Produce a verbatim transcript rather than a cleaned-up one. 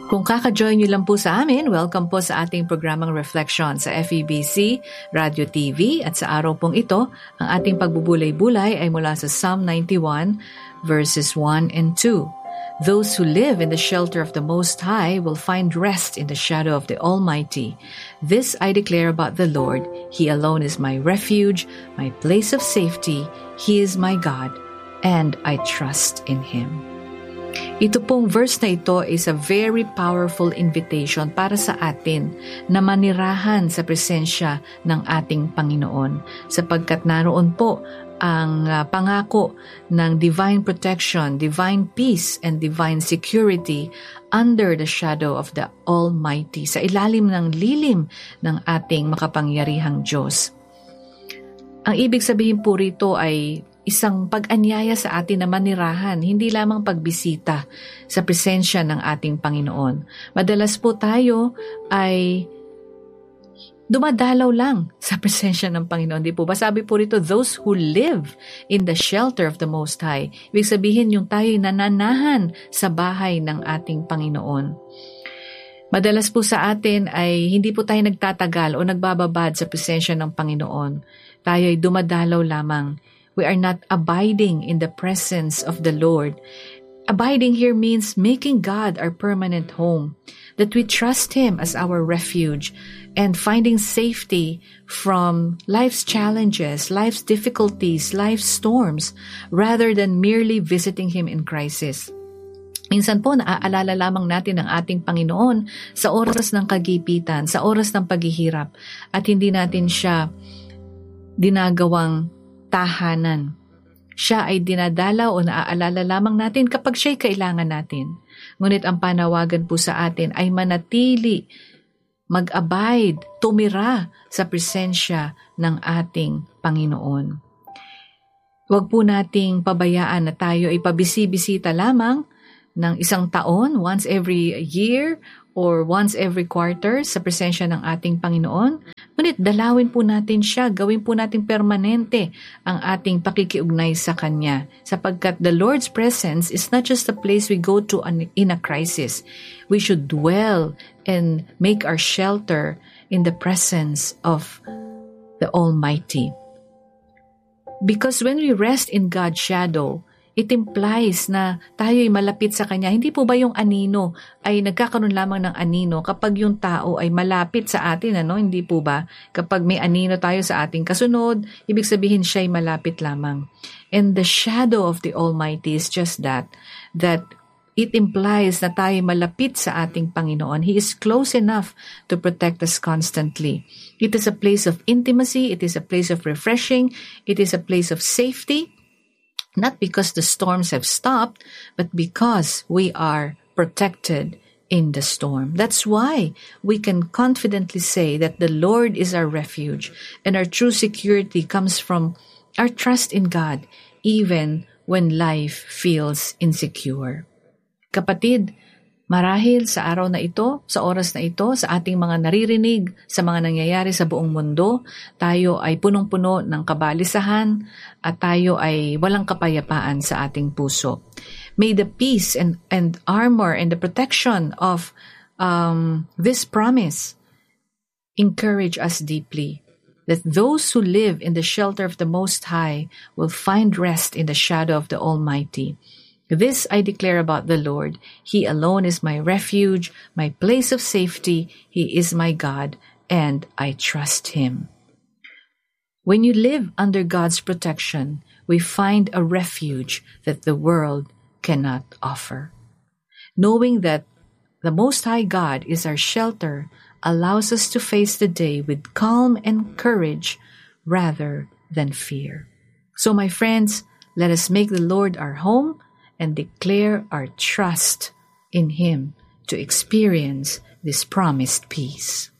Kung kaka-join nyo lang po sa amin, welcome po sa ating programang Reflection sa F E B C, Radio T V, at sa araw pong ito, ang ating pagbubulay-bulay ay mula sa Psalm ninety-one, verses one and two. Those who live in the shelter of the Most High will find rest in the shadow of the Almighty. This I declare about the Lord. He alone is my refuge, my place of safety. He is my God, and I trust in Him. Ito pong verse na ito is a very powerful invitation para sa atin na manirahan sa presensya ng ating Panginoon, sapagkat naroon po ang uh, pangako ng divine protection, divine peace, and divine security under the shadow of the Almighty, sa ilalim ng lilim ng ating makapangyarihang Diyos. Ang ibig sabihin po rito ay isang pag-anyaya sa atin na manirahan, hindi lamang pagbisita sa presensya ng ating Panginoon. Madalas po tayo ay dumadalaw lang sa presensya ng Panginoon. Di po ba? Sabi po rito, those who live in the shelter of the Most High. Ibig sabihin, yung tayo'y nananahan sa bahay ng ating Panginoon. Madalas po sa atin ay hindi po tayo nagtatagal o nagbababad sa presensya ng Panginoon. Tayo'y dumadalaw lamang. We are not abiding in the presence of the Lord. Abiding here means making God our permanent home, that we trust Him as our refuge, and finding safety from life's challenges, life's difficulties, life's storms, rather than merely visiting Him in crisis. Minsan po, naaalala lamang natin ang ating Panginoon sa oras ng kagipitan, sa oras ng paghihirap, at hindi natin siya dinagawang tahanan. Siya ay dinadala o naaalala lamang natin kapag siya'y kailangan natin. Ngunit ang panawagan po sa atin ay manatili, mag-abide, tumira sa presensya ng ating Panginoon. Huwag po nating pabayaan na tayo ay pabisi-bisita lamang ng isang taon, once every year, or once every quarter sa presensya ng ating Panginoon. Ngunit dalawin po natin siya, gawin po natin permanente ang ating pakikiugnay sa Kanya, sapagkat the Lord's presence is not just a place we go to in a crisis. We should dwell and make our shelter in the presence of the Almighty. Because when we rest in God's shadow, it implies na tayo'y malapit sa Kanya. Hindi po ba yung anino ay nagkakaroon lamang ng anino kapag yung tao ay malapit sa atin, ano? Hindi po ba? Kapag may anino tayo sa ating kasunod, ibig sabihin siya'y malapit lamang. And the shadow of the Almighty is just that, that it implies na tayo'y malapit sa ating Panginoon. He is close enough to protect us constantly. It is a place of intimacy. It is a place of refreshing. It is a place of safety. Not because the storms have stopped, but because we are protected in the storm. That's why we can confidently say that the Lord is our refuge, and our true security comes from our trust in God, even when life feels insecure. Kapatid, marahil sa araw na ito, sa oras na ito, sa ating mga naririnig, sa mga nangyayari sa buong mundo, tayo ay punong-puno ng kabalisahan at tayo ay walang kapayapaan sa ating puso. May the peace and, and armor and the protection of um, this promise encourage us deeply, that those who live in the shelter of the Most High will find rest in the shadow of the Almighty. This I declare about the Lord. He alone is my refuge, my place of safety. He is my God, and I trust Him. When you live under God's protection, we find a refuge that the world cannot offer. Knowing that the Most High God is our shelter allows us to face the day with calm and courage rather than fear. So, my friends, let us make the Lord our home and declare our trust in Him to experience this promised peace.